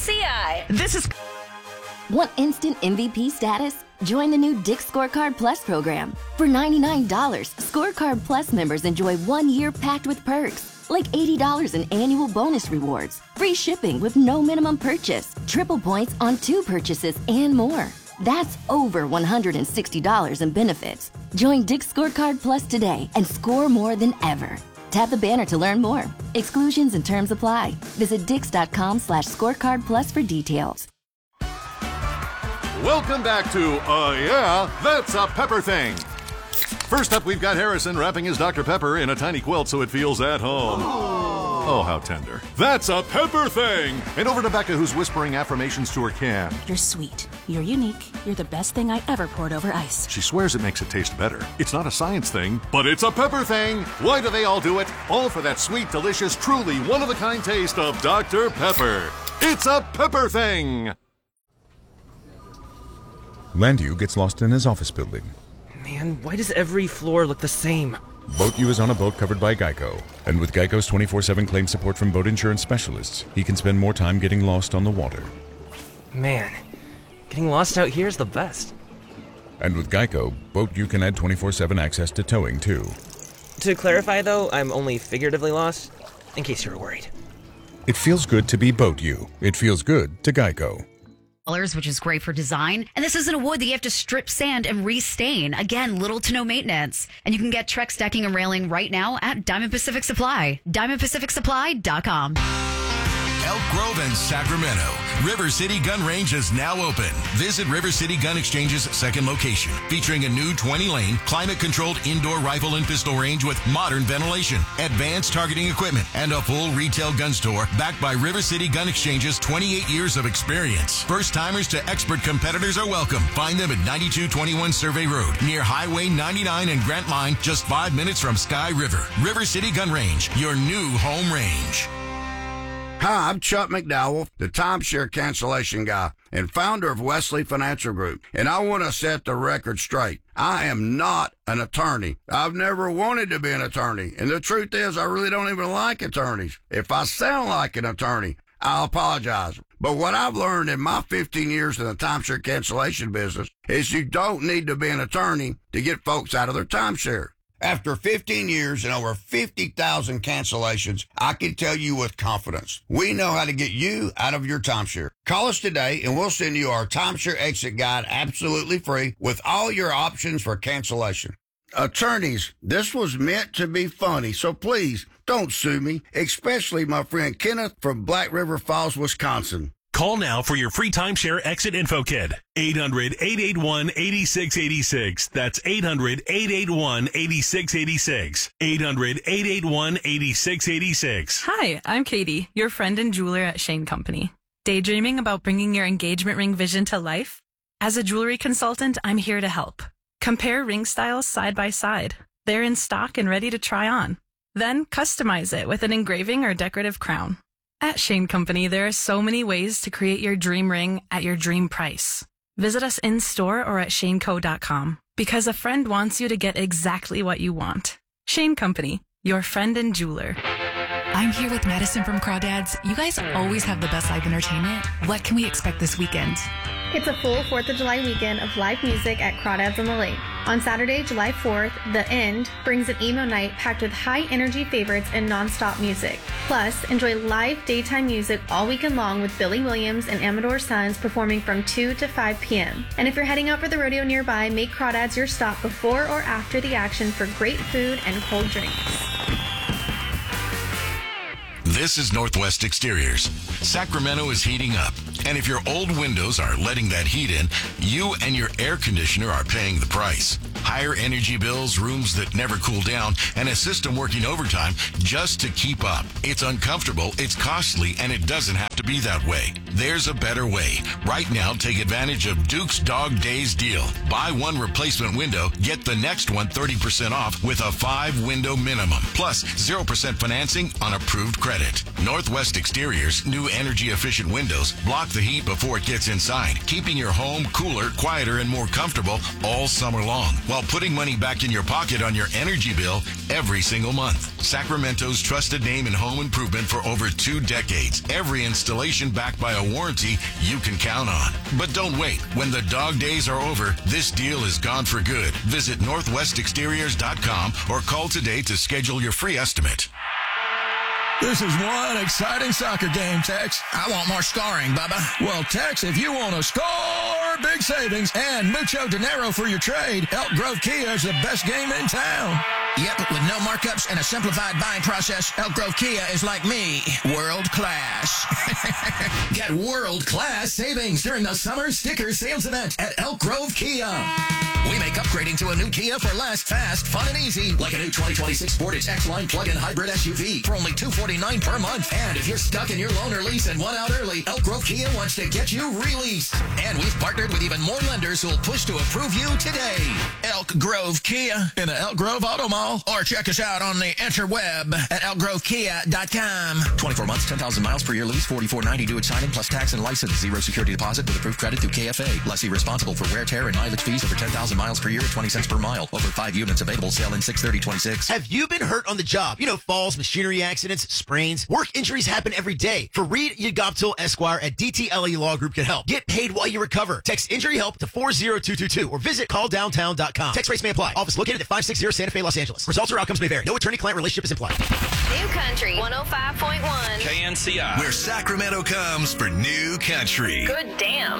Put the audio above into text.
CI. This is... Want instant MVP status? Join the new Dick's Scorecard Plus program. For $99, Scorecard Plus members enjoy 1 year packed with perks, like $80 in annual bonus rewards, free shipping with no minimum purchase, triple points on 2 purchases, and more. That's over $160 in benefits. Join Dick's Scorecard Plus today and score more than ever. Tap the banner to learn more. Exclusions and terms apply. Visit dix.com/scorecard plus for details. Welcome back to Yeah, That's a Pepper Thing. First up, we've got Harrison wrapping his Dr. Pepper in a tiny quilt so it feels at home. Oh, how tender. That's a Pepper Thing! And over to Becca, who's whispering affirmations to her can. You're sweet. You're unique. You're the best thing I ever poured over ice. She swears it makes it taste better. It's not a science thing, but it's a Pepper Thing! Why do they all do it? All for that sweet, delicious, truly one-of-a-kind taste of Dr. Pepper. It's a Pepper Thing! Landu gets lost in his office building. Man, why does every floor look the same? BoatU is on a boat covered by Geico. And with Geico's 24/7 claim support from boat insurance specialists, he can spend more time getting lost on the water. Man, getting lost out here is the best. And with Geico, BoatU can add 24/7 access to towing, too. To clarify, though, I'm only figuratively lost, in case you were worried. It feels good to be BoatU. It feels good to Geico. Which is great for design. And this isn't a wood that you have to strip sand and restain. Again, little to no maintenance. And you can get Trex decking and railing right now at Diamond Pacific Supply. DiamondPacificSupply.com. Elk Grove and Sacramento. River City Gun Range is now open. Visit River City Gun Exchange's second location, featuring a new 20-lane, climate-controlled indoor rifle and pistol range with modern ventilation, advanced targeting equipment, and a full retail gun store backed by River City Gun Exchange's 28 years of experience. First-timers to expert competitors are welcome. Find them at 9221 Survey Road, near Highway 99 and Grant Line, just 5 minutes from Sky River. River City Gun Range, your new home range. Hi, I'm Chuck McDowell, the timeshare cancellation guy and founder of Wesley Financial Group, and I want to set the record straight. I am not an attorney. I've never wanted to be an attorney, and the truth is I really don't even like attorneys. If I sound like an attorney, I'll apologize. But what I've learned in my 15 years in the timeshare cancellation business is you don't need to be an attorney to get folks out of their timeshare. After 15 years and over 50,000 cancellations, I can tell you with confidence, we know how to get you out of your timeshare. Call us today and we'll send you our timeshare exit guide absolutely free with all your options for cancellation. Attorneys, this was meant to be funny, so please don't sue me, especially my friend Kenneth from Black River Falls, Wisconsin. Call now for your free timeshare exit info kit. 800-881-8686. That's 800-881-8686. 800-881-8686. Hi, I'm Katie, your friend and jeweler at Shane Company. Daydreaming about bringing your engagement ring vision to life? As a jewelry consultant, I'm here to help. Compare ring styles side by side. They're in stock and ready to try on. Then customize it with an engraving or decorative crown. At Shane Company, there are so many ways to create your dream ring at your dream price. Visit us in-store or at shaneco.com because a friend wants you to get exactly what you want. Shane Company, your friend and jeweler. I'm here with Madison from Crawdads. You guys always have the best live entertainment. What can we expect this weekend? It's a full 4th of July weekend of live music at Crawdads on the Lake. On Saturday, July 4th, The End brings an emo night packed with high-energy favorites and non-stop music. Plus, enjoy live daytime music all weekend long with Billy Williams and Amador Sons performing from 2 to 5 p.m. And if you're heading out for the rodeo nearby, make Crawdads your stop before or after the action for great food and cold drinks. This is Northwest Exteriors. Sacramento is heating up, and if your old windows are letting that heat in, you and your air conditioner are paying the price. Higher energy bills, rooms that never cool down, and a system working overtime just to keep up. It's uncomfortable, it's costly, and it doesn't have to be that way. There's a better way. Right now, take advantage of Duke's Dog Days deal. Buy one replacement window, get the next one 30% off with a 5-window minimum, plus 0% financing on approved credit. Northwest Exteriors' new energy-efficient windows block the heat before it gets inside, keeping your home cooler, quieter, and more comfortable all summer long, while while putting money back in your pocket on your energy bill every single month. Sacramento's trusted name in home improvement for over 2 decades. Every installation backed by a warranty you can count on. But don't wait. When the dog days are over, this deal is gone for good. Visit northwestexteriors.com or call today to schedule your free estimate. This is one exciting soccer game, Tex. I want more scoring, Bubba. Well, Tex, if you want to score big savings and mucho dinero for your trade, Elk Grove Kia is the best game in town. Yep, with no markups and a simplified buying process, Elk Grove Kia is like me, world class. Get world class savings during the summer sticker sales event at Elk Grove Kia. We make upgrading to a new Kia for less, fast, fun, and easy. Like a new 2026 Sportage X-Line plug-in hybrid SUV for only $249 per month. And if you're stuck in your loan or lease and want out early, Elk Grove Kia wants to get you released. And we've partnered with even more lenders who'll push to approve you today. Elk Grove Kia in the Elk Grove Auto Mall. Or check us out on the interweb at elkgrovekia.com. 24 months, 10,000 miles per year lease, $44.90 due at signing plus tax and license. 0 security deposit with approved credit through KFA. Lessee responsible for wear, tear, and mileage fees over 10,000 miles per year at 20 cents per mile. Over 5 units available. Sale in 6/30/26. Have you been hurt on the job? You know, falls, machinery accidents, sprains. Work injuries happen every day. Fareed Yagoptil Esquire at DTLE Law Group can help. Get paid while you recover. Text injury help to 40222 or visit calldowntown.com. Text rates may apply. Office located at 560 Santa Fe, Los Angeles. Results or outcomes may vary. No attorney-client relationship is implied. New Country 105.1 KNCI, where Sacramento comes for new country. Good damn.